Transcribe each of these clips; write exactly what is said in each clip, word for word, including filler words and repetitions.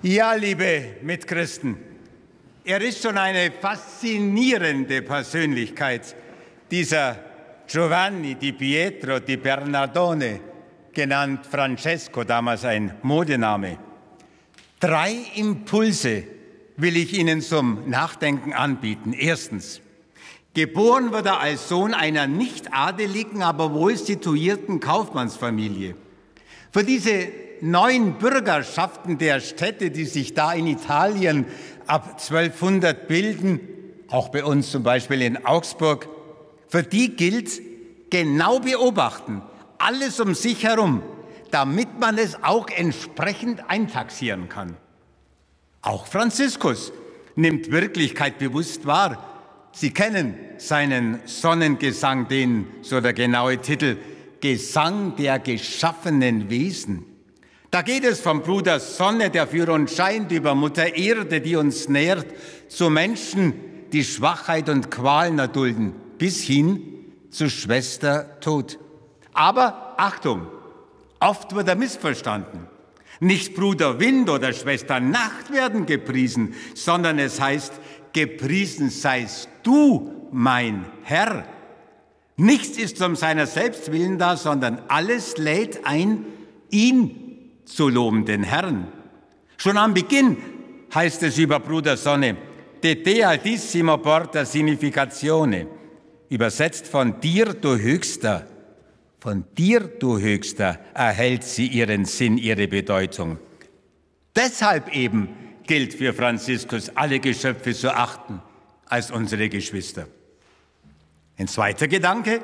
Ja, liebe Mitchristen, er ist schon eine faszinierende Persönlichkeit, dieser Giovanni di Pietro di Bernardone, genannt Francesco, damals ein Modename. Drei Impulse will ich Ihnen zum Nachdenken anbieten. Erstens: Geboren wurde er als Sohn einer nicht adeligen, aber wohl situierten Kaufmannsfamilie. Für diese neuen Bürgerschaften der Städte, die sich da in Italien ab zwölfhundert bilden, auch bei uns zum Beispiel in Augsburg, für die gilt: genau beobachten, alles um sich herum, damit man es auch entsprechend eintaxieren kann. Auch Franziskus nimmt Wirklichkeit bewusst wahr. Sie kennen seinen Sonnengesang, den, so der genaue Titel, Gesang der geschaffenen Wesen. Da geht es vom Bruder Sonne, der für uns scheint, über Mutter Erde, die uns nährt, zu Menschen, die Schwachheit und Qualen erdulden, bis hin zu Schwester Tod. Aber Achtung, oft wird er missverstanden. Nicht Bruder Wind oder Schwester Nacht werden gepriesen, sondern es heißt: Gepriesen seist du, mein Herr. Nichts ist um seiner selbst willen da, sondern alles lädt ein, ihn zu loben, den Herrn. Schon am Beginn heißt es über Bruder Sonne: De te altissimo porta significazione, übersetzt von dir, du Höchster. Von dir, du Höchster, erhält sie ihren Sinn, ihre Bedeutung. Deshalb eben gilt für Franziskus, alle Geschöpfe zu achten als unsere Geschwister. Ein zweiter Gedanke: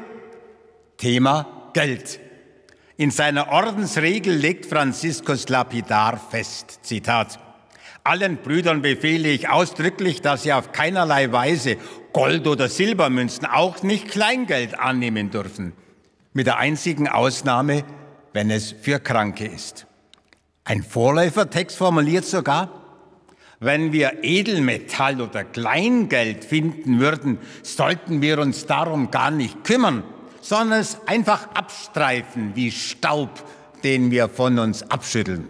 Thema Geld. In seiner Ordensregel legt Franziskus lapidar fest, Zitat: Allen Brüdern befehle ich ausdrücklich, dass sie auf keinerlei Weise Gold- oder Silbermünzen, auch nicht Kleingeld annehmen dürfen, mit der einzigen Ausnahme, wenn es für Kranke ist. Ein Vorläufertext formuliert sogar: Wenn wir Edelmetall oder Kleingeld finden würden, sollten wir uns darum gar nicht kümmern, sondern es einfach abstreifen wie Staub, den wir von uns abschütteln.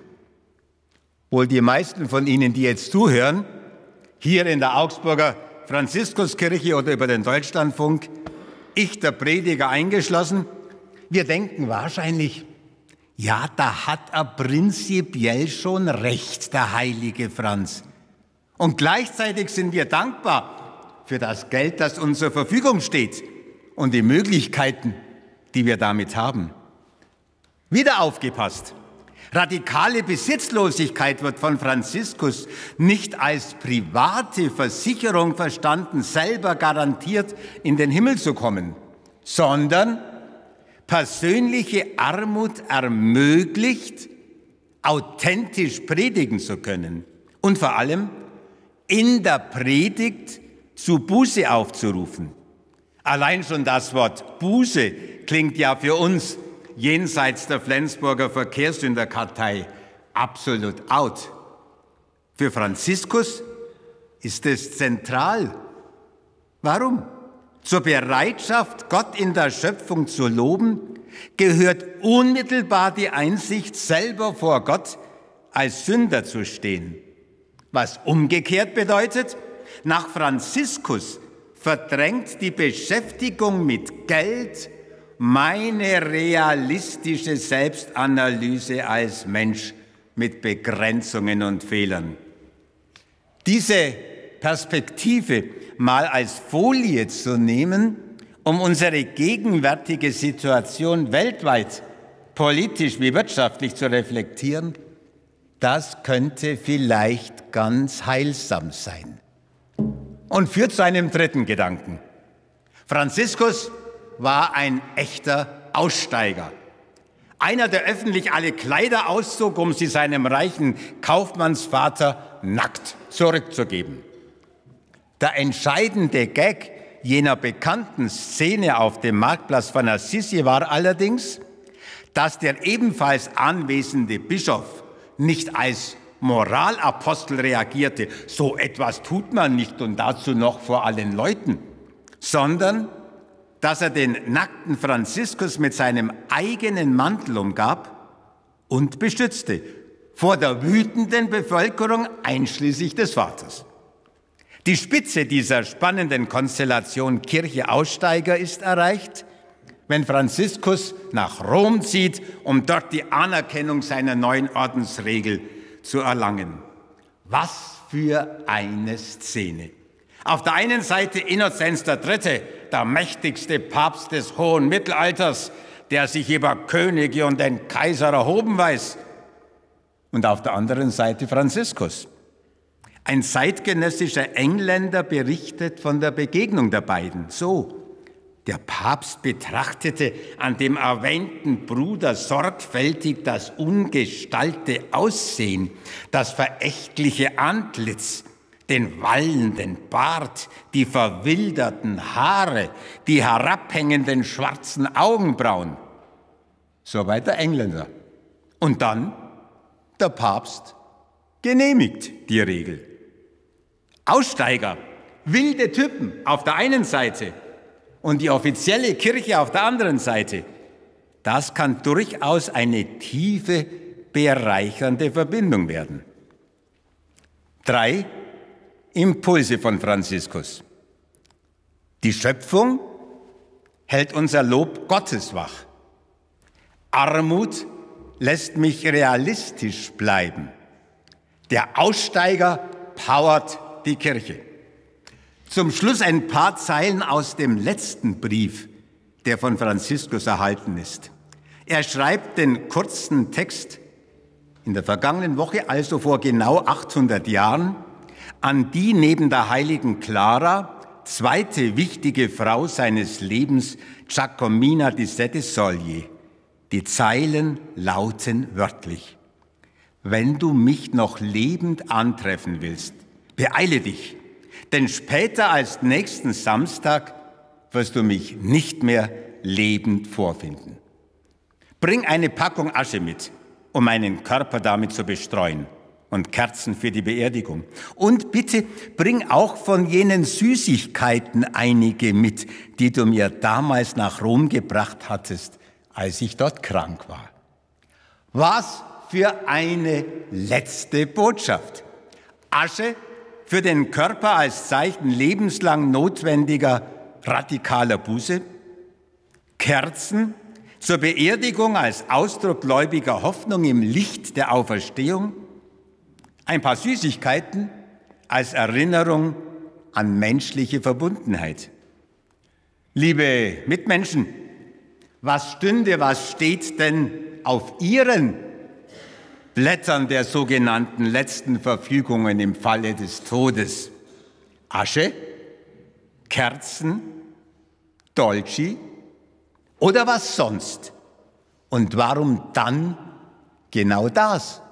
Wohl die meisten von Ihnen, die jetzt zuhören, hier in der Augsburger Franziskuskirche oder über den Deutschlandfunk, ich der Prediger eingeschlossen, wir denken wahrscheinlich: Ja, da hat er prinzipiell schon recht, der heilige Franz. Und gleichzeitig sind wir dankbar für das Geld, das uns zur Verfügung steht und die Möglichkeiten, die wir damit haben. Wieder aufgepasst: Radikale Besitzlosigkeit wird von Franziskus nicht als private Versicherung verstanden, selber garantiert in den Himmel zu kommen, sondern persönliche Armut ermöglicht, authentisch predigen zu können und vor allem in der Predigt zu Buße aufzurufen. Allein schon das Wort Buße klingt ja für uns jenseits der Flensburger Verkehrssünderkartei absolut out. Für Franziskus ist es zentral. Warum? Zur Bereitschaft, Gott in der Schöpfung zu loben, gehört unmittelbar die Einsicht, selber vor Gott als Sünder zu stehen. Was umgekehrt bedeutet: Nach Franziskus verdrängt die Beschäftigung mit Geld meine realistische Selbstanalyse als Mensch mit Begrenzungen und Fehlern. Diese Perspektive mal als Folie zu nehmen, um unsere gegenwärtige Situation weltweit, politisch wie wirtschaftlich zu reflektieren, das könnte vielleicht ganz heilsam sein. Und führt zu einem dritten Gedanken. Franziskus war ein echter Aussteiger. Einer, der öffentlich alle Kleider auszog, um sie seinem reichen Kaufmannsvater nackt zurückzugeben. Der entscheidende Gag jener bekannten Szene auf dem Marktplatz von Assisi war allerdings, dass der ebenfalls anwesende Bischof nicht als Moralapostel reagierte, so etwas tut man nicht und dazu noch vor allen Leuten, sondern dass er den nackten Franziskus mit seinem eigenen Mantel umgab und beschützte vor der wütenden Bevölkerung einschließlich des Vaters. Die Spitze dieser spannenden Konstellation Kirche-Aussteiger ist erreicht, wenn Franziskus nach Rom zieht, um dort die Anerkennung seiner neuen Ordensregel zu erlangen. Was für eine Szene! Auf der einen Seite Innozenz der Dritte, der mächtigste Papst des hohen Mittelalters, der sich über Könige und den Kaiser erhoben weiß. Und auf der anderen Seite Franziskus. Ein zeitgenössischer Engländer berichtet von der Begegnung der beiden so: Der Papst betrachtete an dem erwähnten Bruder sorgfältig das ungestallte Aussehen, das verächtliche Antlitz, den wallenden Bart, die verwilderten Haare, die herabhängenden schwarzen Augenbrauen. Soweit der Engländer. Und dann der Papst genehmigt die Regel. Aussteiger, wilde Typen auf der einen Seite und die offizielle Kirche auf der anderen Seite. Das kann durchaus eine tiefe, bereichernde Verbindung werden. Drei Impulse von Franziskus. Die Schöpfung hält unser Lob Gottes wach. Armut lässt mich realistisch bleiben. Der Aussteiger powert die Kirche. Zum Schluss ein paar Zeilen aus dem letzten Brief, der von Franziskus erhalten ist. Er schreibt den kurzen Text in der vergangenen Woche, also vor genau achthundert Jahren, an die neben der heiligen Clara zweite wichtige Frau seines Lebens, Giacomina di Sette Soglie. Die Zeilen lauten wörtlich: Wenn du mich noch lebend antreffen willst, beeile dich, denn später als nächsten Samstag wirst du mich nicht mehr lebend vorfinden. Bring eine Packung Asche mit, um meinen Körper damit zu bestreuen, und Kerzen für die Beerdigung. Und bitte bring auch von jenen Süßigkeiten einige mit, die du mir damals nach Rom gebracht hattest, als ich dort krank war. Was für eine letzte Botschaft! Asche für den Körper als Zeichen lebenslang notwendiger radikaler Buße, Kerzen zur Beerdigung als Ausdruck gläubiger Hoffnung im Licht der Auferstehung, ein paar Süßigkeiten als Erinnerung an menschliche Verbundenheit. Liebe Mitmenschen, was stünde, was steht denn auf Ihren Blättern der sogenannten letzten Verfügungen im Falle des Todes? Asche, Kerzen, Dolci oder was sonst? Und warum dann genau das?